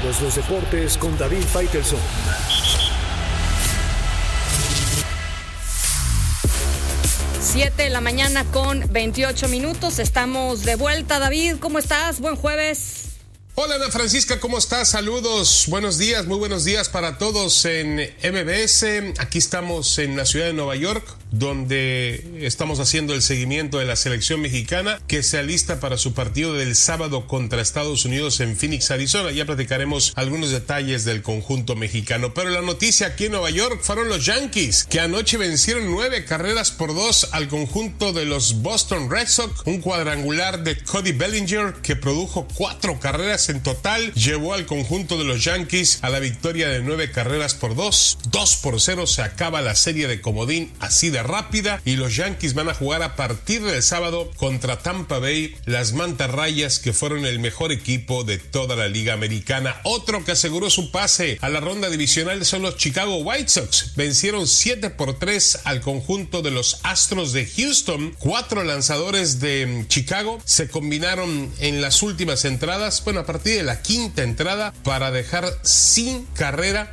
Todos los deportes con David Faitelson. Siete de la mañana con 28 minutos. Estamos de vuelta. David, ¿cómo estás? Buen jueves. Hola Ana Francisca, ¿cómo estás? Saludos, buenos días, muy buenos días para todos en MBS. Aquí estamos en la ciudad de Nueva York, donde estamos haciendo el seguimiento de la selección mexicana que se alista para su partido del sábado contra Estados Unidos en Phoenix, Arizona. Ya platicaremos algunos detalles del conjunto mexicano, pero la noticia aquí en Nueva York fueron los Yankees, que anoche vencieron 9-2 al conjunto de los Boston Red Sox. Un cuadrangular de Cody Bellinger que produjo 4 carreras en total llevó al conjunto de los Yankees a la victoria de 9-2. 2-0 se acaba la serie de comodín así de rápida, y los Yankees van a jugar a partir del sábado contra Tampa Bay, las mantarrayas, que fueron el mejor equipo de toda la liga americana. Otro que aseguró su pase a la ronda divisional son los Chicago White Sox. Vencieron 7-3 al conjunto de los Astros de Houston. 4 lanzadores de Chicago se combinaron en las últimas entradas, bueno, a partir de la quinta entrada, para dejar sin carrera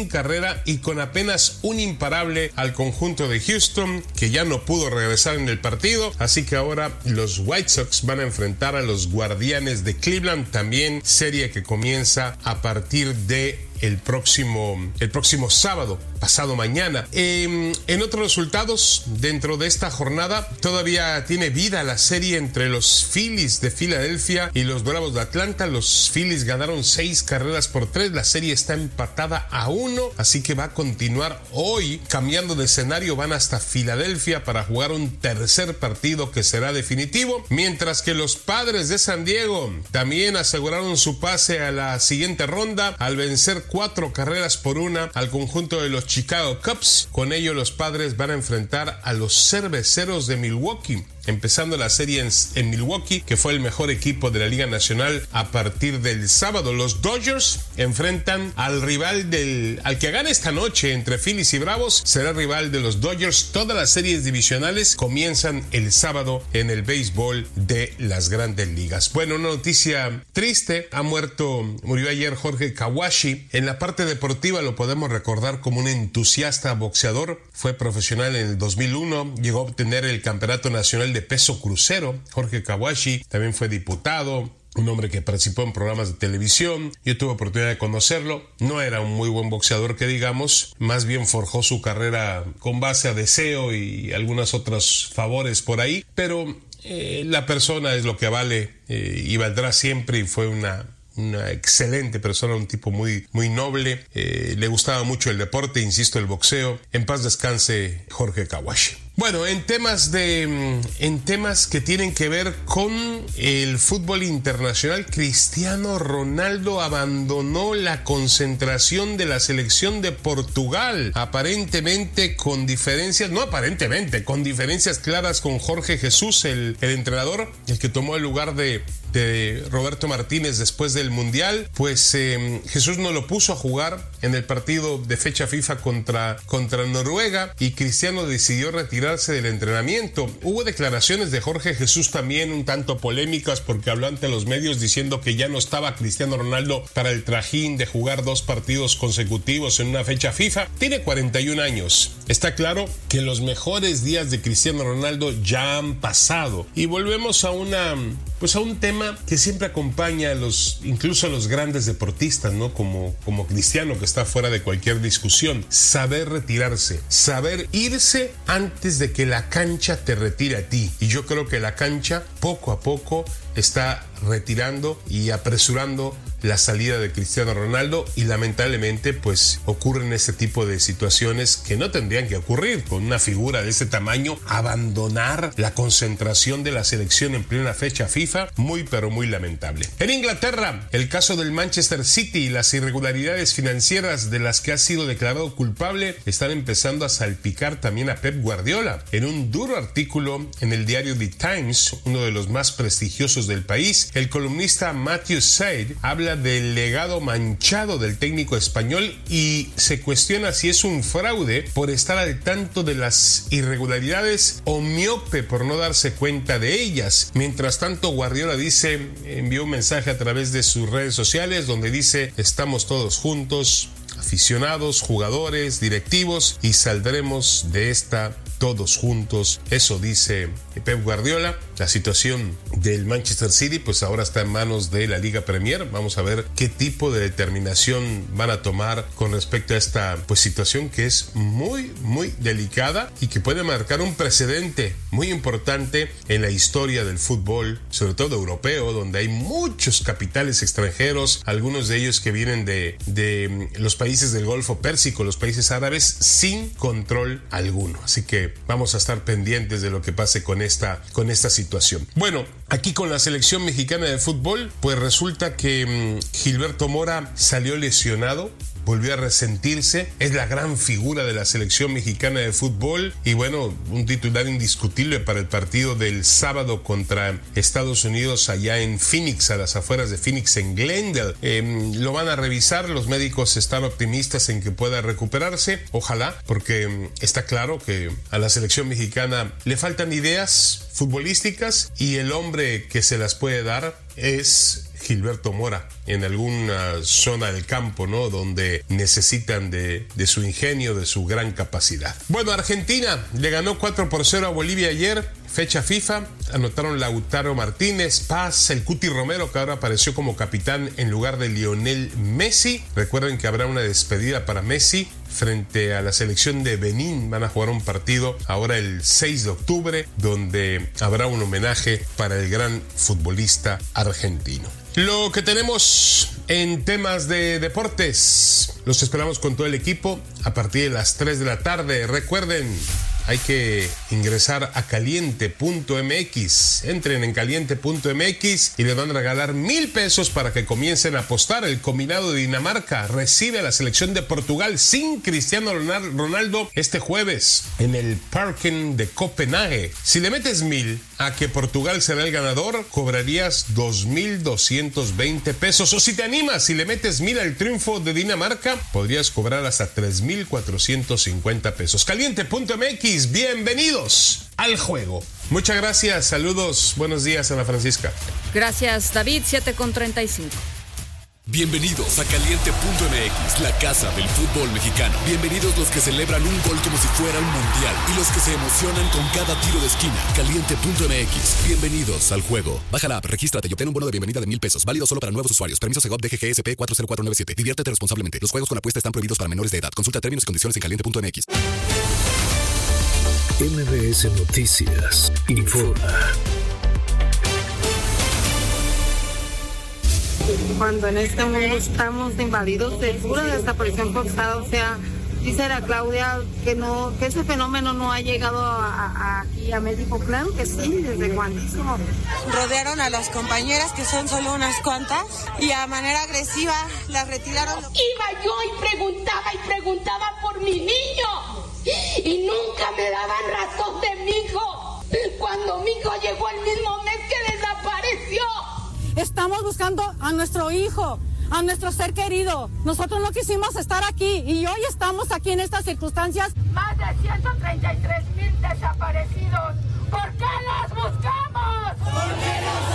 y con apenas un imparable al conjunto de Houston, que ya no pudo regresar en el partido. Así que ahora los White Sox van a enfrentar a los Guardianes de Cleveland, también serie que comienza a partir de el próximo sábado, pasado mañana. En otros resultados, dentro de esta jornada, todavía tiene vida la serie entre los Phillies de Filadelfia y los Bravos de Atlanta. Los Phillies ganaron 6-3. La serie está empatada a 1, así que va a continuar hoy. Cambiando de escenario, van hasta Filadelfia para jugar un tercer partido que será definitivo, mientras que los Padres de San Diego también aseguraron su pase a la siguiente ronda al vencer 4-1 al conjunto de los Chicago Cubs. Con ello, los Padres van a enfrentar a los Cerveceros de Milwaukee, empezando la serie en Milwaukee, que fue el mejor equipo de la Liga Nacional a partir del sábado. Los Dodgers enfrentan al al que gane esta noche entre Phillies y Bravos, será rival de los Dodgers. Todas las series divisionales comienzan el sábado en el béisbol de las Grandes Ligas. Bueno, una noticia triste: murió ayer Jorge Kawashi. En la parte deportiva lo podemos recordar como un entusiasta boxeador. Fue profesional en el 2001, llegó a obtener el campeonato nacional de peso crucero. Jorge Kawashi también fue diputado, un hombre que participó en programas de televisión. Yo tuve oportunidad de conocerlo. No era un muy buen boxeador que digamos, más bien forjó su carrera con base a deseo y algunos otros favores por ahí, pero la persona es lo que vale y valdrá siempre, y fue una excelente persona, un tipo muy noble. Le gustaba mucho el deporte, insisto, el boxeo. En paz descanse Jorge Kawashi. Bueno, en temas que tienen que ver con el fútbol internacional, Cristiano Ronaldo abandonó la concentración de la selección de Portugal, aparentemente con diferencias claras con Jorge Jesús, el entrenador, el que tomó el lugar de Roberto Martínez después del Mundial. Pues Jesús no lo puso a jugar en el partido de fecha FIFA contra Noruega, y Cristiano decidió retirarse del entrenamiento. Hubo declaraciones de Jorge Jesús también un tanto polémicas, porque habló ante los medios diciendo que ya no estaba Cristiano Ronaldo para el trajín de jugar 2 partidos consecutivos en una fecha FIFA. Tiene 41 años. Está claro que los mejores días de Cristiano Ronaldo ya han pasado, y volvemos a un tema que siempre acompaña incluso a los grandes deportistas, ¿no? Como Cristiano, que está fuera de cualquier discusión: saber retirarse, saber irse antes de que la cancha te retire a ti. Y yo creo que la cancha poco a poco está retirando y apresurando la salida de Cristiano Ronaldo, y lamentablemente pues ocurren este tipo de situaciones que no tendrían que ocurrir con una figura de ese tamaño. Abandonar la concentración de la selección en plena fecha FIFA, muy pero muy lamentable. En Inglaterra, el caso del Manchester City y las irregularidades financieras de las que ha sido declarado culpable están empezando a salpicar también a Pep Guardiola. En un duro artículo en el diario The Times, uno de los más prestigiosos del país, el columnista Matthew Said habla habla del legado manchado del técnico español y se cuestiona si es un fraude por estar al tanto de las irregularidades o miope por no darse cuenta de ellas. Mientras tanto, Guardiola envió un mensaje a través de sus redes sociales donde dice: estamos todos juntos, aficionados, jugadores, directivos, y saldremos de esta todos juntos. Eso dice Pep Guardiola. La situación del Manchester City pues ahora está en manos de la Liga Premier. Vamos a ver qué tipo de determinación van a tomar con respecto a esta situación que es muy delicada y que puede marcar un precedente muy importante en la historia del fútbol, sobre todo europeo, donde hay muchos capitales extranjeros, algunos de ellos que vienen de los países del Golfo Pérsico, los países árabes, sin control alguno. Así que vamos a estar pendientes de lo que pase con esta situación. Bueno, aquí con la selección mexicana de fútbol, pues resulta que Gilberto Mora salió lesionado, volvió a resentirse, es la gran figura de la selección mexicana de fútbol y bueno, un titular indiscutible para el partido del sábado contra Estados Unidos allá en Phoenix, a las afueras de Phoenix, en Glendale. Lo van a revisar, los médicos están optimistas en que pueda recuperarse, ojalá, porque está claro que a la selección mexicana le faltan ideas futbolísticas y el hombre que se las puede dar es Gilberto Mora en alguna zona del campo, ¿no? Donde necesitan de su ingenio, de su gran capacidad. Bueno, Argentina le ganó 4-0 a Bolivia ayer, fecha FIFA. Anotaron Lautaro Martínez, Paz, el Cuti Romero, que ahora apareció como capitán en lugar de Lionel Messi. Recuerden que habrá una despedida para Messi frente a la selección de Benín. Van a jugar un partido ahora el 6 de octubre, donde habrá un homenaje para el gran futbolista argentino. Lo que tenemos en temas de deportes, los esperamos con todo el equipo a partir de las 3 de la tarde. Recuerden, hay que ingresar a caliente.mx. Entren en caliente.mx y les van a regalar 1,000 pesos para que comiencen a apostar. El combinado de Dinamarca recibe a la selección de Portugal sin Cristiano Ronaldo este jueves en el Parken de Copenhague. Si le metes 1,000 a que Portugal será el ganador, cobrarías 2,220 pesos. O si te animas, si le metes 1,000 al triunfo de Dinamarca, podrías cobrar hasta 3,450 pesos. Caliente.mx. Bienvenidos al juego. Muchas gracias, saludos, buenos días, Ana Francisca. Gracias, David, 7:35. Bienvenidos a Caliente.mx, la casa del fútbol mexicano. Bienvenidos los que celebran un gol como si fuera un mundial y los que se emocionan con cada tiro de esquina. Caliente.mx, bienvenidos al juego. Baja la app, regístrate y obtén un bono de bienvenida de 1,000 pesos. Válido solo para nuevos usuarios. Permiso Segov DGGSP 40497. Diviértete responsablemente. Los juegos con apuesta están prohibidos para menores de edad. Consulta términos y condiciones en Caliente.mx. MBS Noticias informa. Cuando en este mundo estamos invadidos de pura desaparición forzada, o sea, dice la Claudia que ese fenómeno no ha llegado aquí a México. Claro que sí, desde cuantísimo. Rodearon a las compañeras, que son solo unas cuantas, y a manera agresiva las retiraron. Iba yo y preguntaba por mi niño, y nunca me daban razón de mi hijo. Cuando mi hijo llegó el mismo mes que desapareció. Estamos buscando a nuestro hijo, a nuestro ser querido. Nosotros no quisimos estar aquí y hoy estamos aquí en estas circunstancias. Más de 133,000 desaparecidos. ¿Por qué los buscamos?